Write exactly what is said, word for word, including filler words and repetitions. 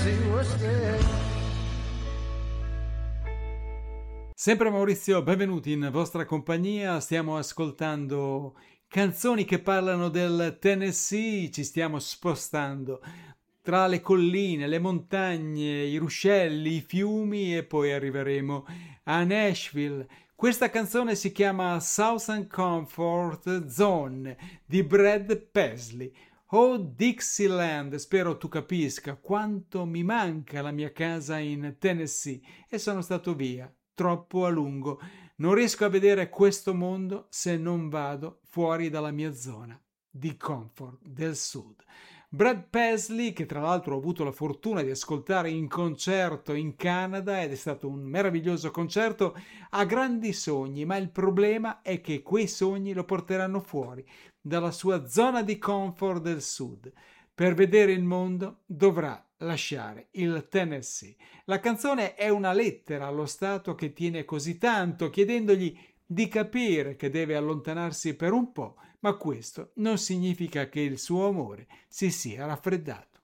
he was scared. Sempre Maurizio, benvenuti in vostra compagnia. Stiamo ascoltando canzoni che parlano del Tennessee, ci stiamo spostando tra le colline, le montagne, i ruscelli, i fiumi e poi arriveremo a Nashville. Questa canzone si chiama Southern Comfort Zone di Brad Paisley. Oh Dixieland, spero tu capisca quanto mi manca la mia casa in Tennessee e sono stato via troppo a lungo. Non riesco a vedere questo mondo se non vado fuori dalla mia zona di comfort del sud. Brad Paisley, che tra l'altro ho avuto la fortuna di ascoltare in concerto in Canada ed è stato un meraviglioso concerto, ha grandi sogni, ma il problema è che quei sogni lo porteranno fuori dalla sua zona di comfort del sud. Per vedere il mondo dovrà lasciare il Tennessee. La canzone è una lettera allo Stato che tiene così tanto, chiedendogli di capire che deve allontanarsi per un po', ma questo non significa che il suo amore si sia raffreddato.